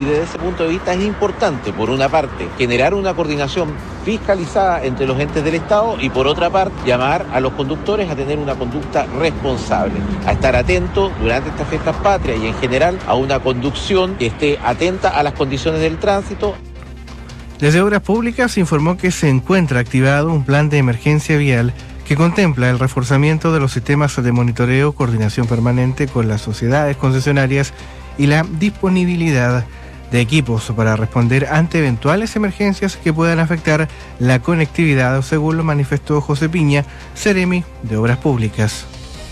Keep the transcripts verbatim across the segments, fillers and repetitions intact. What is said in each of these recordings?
desde ese punto de vista es importante, por una parte, generar una coordinación fiscalizada entre los entes del Estado y por otra parte, llamar a los conductores a tener una conducta responsable, a estar atentos durante estas fiestas patrias y en general a una conducción que esté atenta a las condiciones del tránsito. Desde Obras Públicas se informó que se encuentra activado un plan de emergencia vial que contempla el reforzamiento de los sistemas de monitoreo, coordinación permanente con las sociedades concesionarias y la disponibilidad de equipos para responder ante eventuales emergencias que puedan afectar la conectividad, según lo manifestó José Piña, Seremi de Obras Públicas.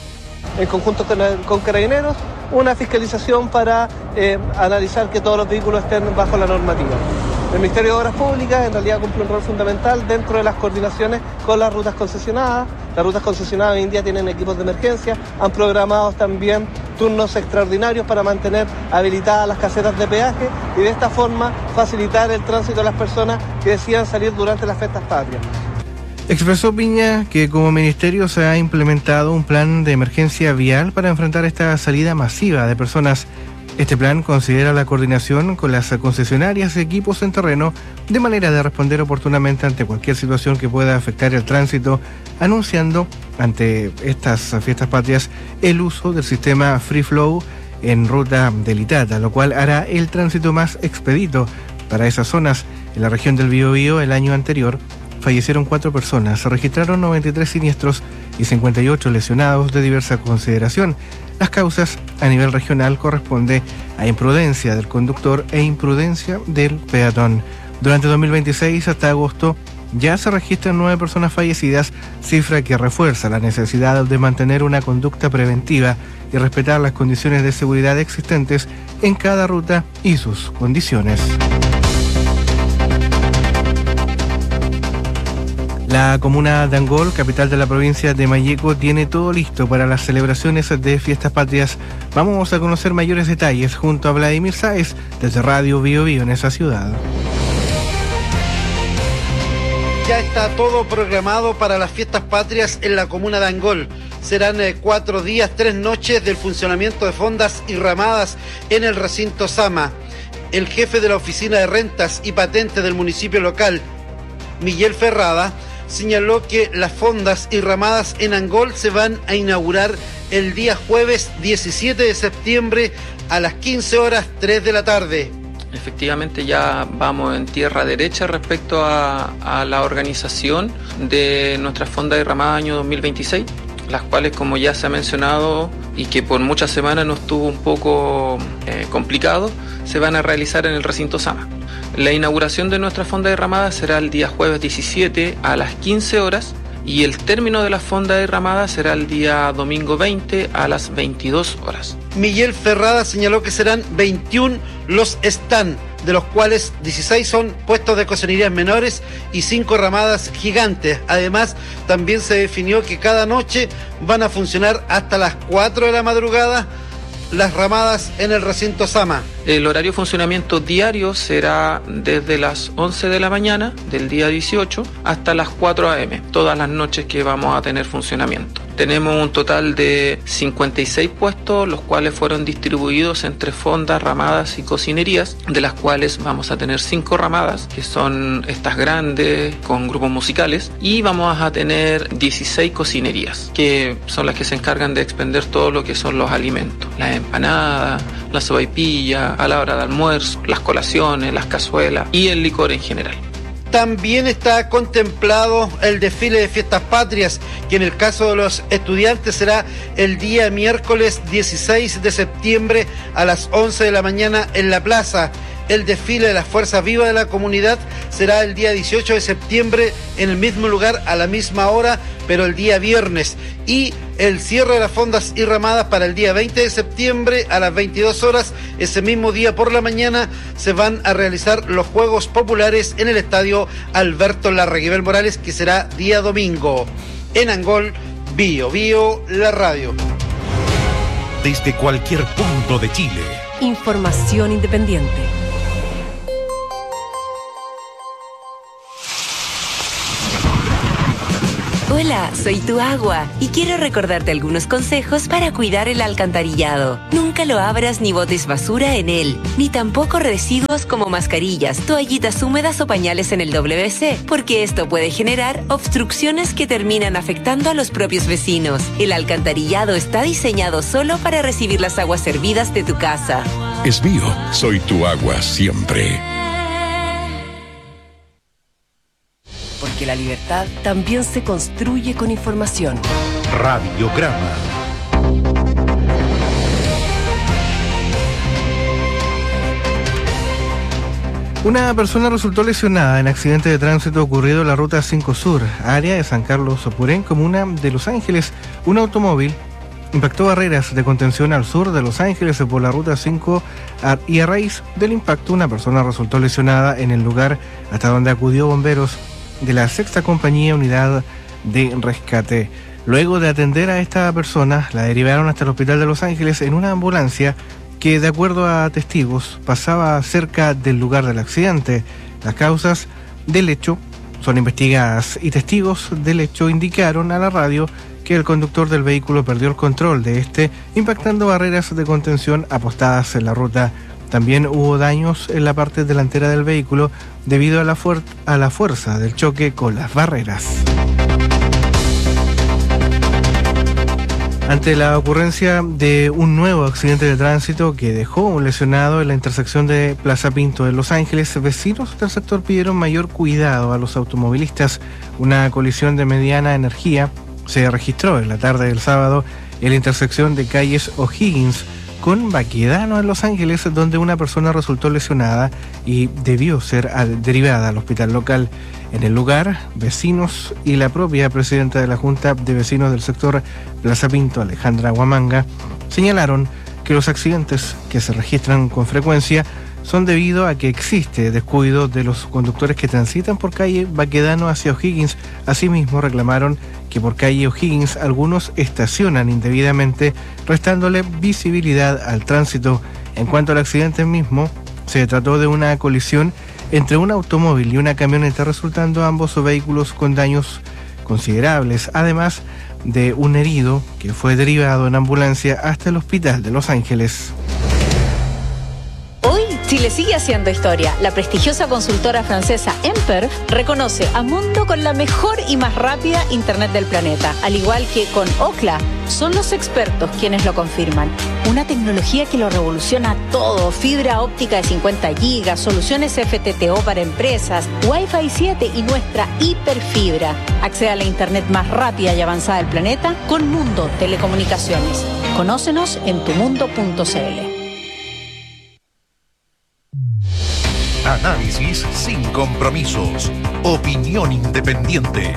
En conjunto con, con Carabineros, una fiscalización para eh, analizar que todos los vehículos estén bajo la normativa. El Ministerio de Obras Públicas en realidad cumple un rol fundamental dentro de las coordinaciones con las rutas concesionadas. Las rutas concesionadas hoy en día tienen equipos de emergencia, han programado también turnos extraordinarios para mantener habilitadas las casetas de peaje y de esta forma facilitar el tránsito de las personas que decidan salir durante las fiestas patrias. Expresó Piña que como ministerio se ha implementado un plan de emergencia vial para enfrentar esta salida masiva de personas. Este plan considera la coordinación con las concesionarias y equipos en terreno de manera de responder oportunamente ante cualquier situación que pueda afectar el tránsito, anunciando ante estas fiestas patrias el uso del sistema Free Flow en ruta del Itata, lo cual hará el tránsito más expedito para esas zonas. En la región del Biobío el año anterior fallecieron cuatro personas, se registraron noventa y tres siniestros y cincuenta y ocho lesionados de diversa consideración. Las causas a nivel regional corresponde a imprudencia del conductor e imprudencia del peatón. Durante dos mil veintiséis hasta agosto ya se registran nueve personas fallecidas, cifra que refuerza la necesidad de mantener una conducta preventiva y respetar las condiciones de seguridad existentes en cada ruta y sus condiciones. La comuna de Angol, capital de la provincia de Malleco, tiene todo listo para las celebraciones de fiestas patrias. Vamos a conocer mayores detalles junto a Vladimir Sáez desde Radio Bio Bio en esa ciudad. Ya está todo programado para las fiestas patrias en la comuna de Angol. Serán eh, cuatro días, tres noches del funcionamiento de fondas y ramadas en el recinto Sama. El jefe de la Oficina de Rentas y Patentes del municipio local, Miguel Ferrada, señaló que las fondas y ramadas en Angol se van a inaugurar el día jueves diecisiete de septiembre a las quince horas tres de la tarde. Efectivamente ya vamos en tierra derecha respecto a, a la organización de nuestra fonda de ramada año dos mil veintiséis, las cuales, como ya se ha mencionado y que por muchas semanas nos estuvo un poco eh, complicado, se van a realizar en el recinto Sama. La inauguración de nuestra fonda de ramada será el día jueves diecisiete a las quince horas y el término de la fonda de ramada será el día domingo veinte a las veintidós horas. Miguel Ferrada señaló que serán veintiuno los stand, de los cuales dieciséis son puestos de cocenerías menores y cinco ramadas gigantes. Además, también se definió que cada noche van a funcionar hasta las cuatro de la madrugada las ramadas en el recinto Sama. El horario de funcionamiento diario será desde las once de la mañana del día dieciocho hasta las cuatro a eme, todas las noches que vamos a tener funcionamiento. Tenemos un total de cincuenta y seis puestos, los cuales fueron distribuidos entre fondas, ramadas y cocinerías, de las cuales vamos a tener cinco ramadas, que son estas grandes, con grupos musicales, y vamos a tener dieciséis cocinerías, que son las que se encargan de expender todo lo que son los alimentos, las empanadas, la sopaipilla, a la hora de almuerzo, las colaciones, las cazuelas y el licor en general. También está contemplado el desfile de fiestas patrias, que en el caso de los estudiantes será el día miércoles dieciséis de septiembre a las once de la mañana en la plaza. El desfile de las fuerzas vivas de la comunidad será el día dieciocho de septiembre en el mismo lugar a la misma hora, pero el día viernes. Y el cierre de las fondas y ramadas para el día veinte de septiembre a las veintidós horas. Ese mismo día por la mañana se van a realizar los Juegos Populares en el estadio Alberto Larraguibel Morales, que será día domingo. En Angol, Bio Bio, la radio. Desde cualquier punto de Chile. Información independiente. Hola, soy tu agua y quiero recordarte algunos consejos para cuidar el alcantarillado. Nunca lo abras ni botes basura en él, ni tampoco residuos como mascarillas, toallitas húmedas o pañales en el doble ve ce, porque esto puede generar obstrucciones que terminan afectando a los propios vecinos. El alcantarillado está diseñado solo para recibir las aguas servidas de tu casa. Es mío, soy tu agua siempre. Porque la libertad también se construye con información. Radiograma. Una persona resultó lesionada en accidente de tránsito ocurrido en la ruta cinco Sur, área de San Carlos Sopurén, comuna de Los Ángeles. Un automóvil impactó barreras de contención al sur de Los Ángeles por la ruta cinco y a raíz del impacto una persona resultó lesionada en el lugar, hasta donde acudió bomberos de la sexta compañía unidad de rescate. Luego de atender a esta persona, la derivaron hasta el hospital de Los Ángeles en una ambulancia que, de acuerdo a testigos, pasaba cerca del lugar del accidente. Las causas del hecho son investigadas y testigos del hecho indicaron a la radio que el conductor del vehículo perdió el control de este, impactando barreras de contención apostadas en la ruta. También hubo daños en la parte delantera del vehículo debido a la, fuer- a la fuerza del choque con las barreras. Ante la ocurrencia de un nuevo accidente de tránsito que dejó un lesionado en la intersección de Plaza Pinto de Los Ángeles, vecinos del sector pidieron mayor cuidado a los automovilistas. Una colisión de mediana energía se registró en la tarde del sábado en la intersección de calles O'Higgins con Baquedano en Los Ángeles, donde una persona resultó lesionada y debió ser derivada al hospital local. En el lugar, vecinos y la propia presidenta de la Junta de Vecinos del sector Plaza Pinto, Alejandra Huamanga, señalaron que los accidentes que se registran con frecuencia son debido a que existe descuido de los conductores que transitan por calle Baquedano hacia O'Higgins. Asimismo, reclamaron que por calle O'Higgins algunos estacionan indebidamente, restándole visibilidad al tránsito. En cuanto al accidente mismo, se trató de una colisión entre un automóvil y una camioneta, resultando ambos vehículos con daños considerables, además de un herido que fue derivado en ambulancia hasta el hospital de Los Ángeles. Hoy, Chile sigue haciendo historia. La prestigiosa consultora francesa Emper reconoce a Mundo con la mejor y más rápida internet del planeta. Al igual que con Ookla, son los expertos quienes lo confirman. Una tecnología que lo revoluciona todo. Fibra óptica de cincuenta gigas, soluciones F T T O para empresas, Wi-Fi siete y nuestra hiperfibra. Accede a la internet más rápida y avanzada del planeta con Mundo Telecomunicaciones. Conócenos en tumundo punto c l. Análisis sin compromisos. Opinión independiente.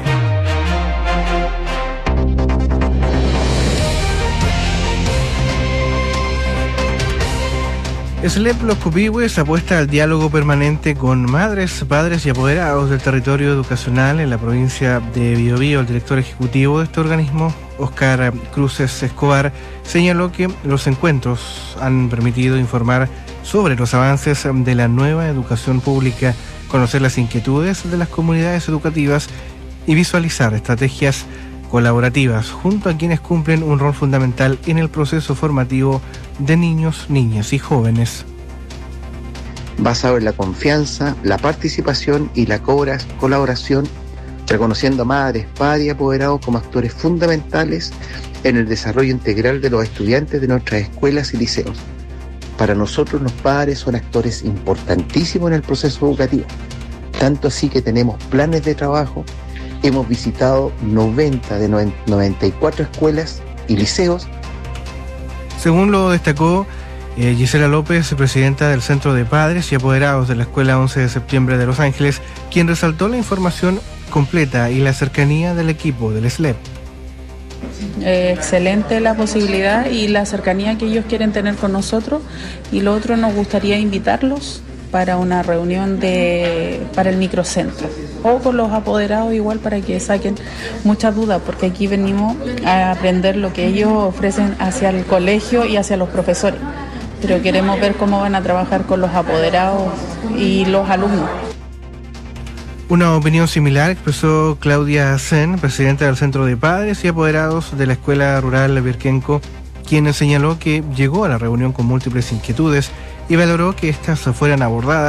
S L E P Los Copihue apuesta al diálogo permanente con madres, padres y apoderados del territorio educacional en la provincia de Biobío. El director ejecutivo de este organismo, Óscar Cruces Escobar, señaló que los encuentros han permitido informar sobre los avances de la nueva educación pública, conocer las inquietudes de las comunidades educativas y visualizar estrategias colaborativas junto a quienes cumplen un rol fundamental en el proceso formativo de niños, niñas y jóvenes. Basado en la confianza, la participación y la colaboración, reconociendo a madres, padres y apoderados como actores fundamentales en el desarrollo integral de los estudiantes de nuestras escuelas y liceos. Para nosotros los padres son actores importantísimos en el proceso educativo, tanto así que tenemos planes de trabajo. Hemos visitado noventa de noventa y cuatro escuelas y liceos. Según lo destacó eh, Gisela López, presidenta del Centro de Padres y Apoderados de la Escuela once de septiembre de Los Ángeles, quien resaltó la información completa y la cercanía del equipo del S L E P. Eh, excelente la posibilidad y la cercanía que ellos quieren tener con nosotros, y lo otro, nos gustaría invitarlos para una reunión de para el microcentro o con los apoderados igual, para que saquen muchas dudas, porque aquí venimos a aprender lo que ellos ofrecen hacia el colegio y hacia los profesores, pero queremos ver cómo van a trabajar con los apoderados y los alumnos. Una opinión similar expresó Claudia Sen, presidenta del Centro de Padres y Apoderados de la Escuela Rural Birkenco, quien señaló que llegó a la reunión con múltiples inquietudes y valoró que éstas fueran abordadas